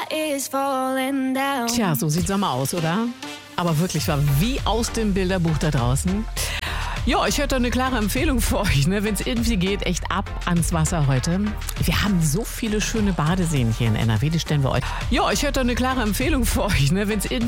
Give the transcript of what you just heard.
Tja, so sieht Sommer aus, oder? Aber wirklich war wie aus dem Bilderbuch da draußen. Ja, ich hätte eine klare Empfehlung für euch, ne? Wenn es irgendwie geht, echt ab ans Wasser heute. Wir haben so viele schöne Badeseen hier in NRW, die stellen wir euch. Ja, ich hätte eine klare Empfehlung für euch, ne? Wenn es irgendwie